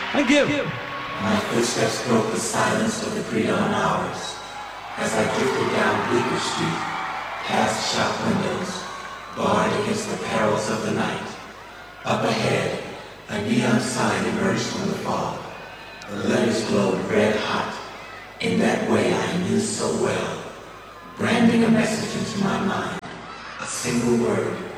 Thank you. My footsteps broke the silence of the pre-dawn hours as I drifted down Bleecker Street, past shop windows, barred against the perils of the night. Up ahead, a neon sign emerged from the fog. The letters glowed red hot, in that way I knew so well, branding a message into my mind, a single word.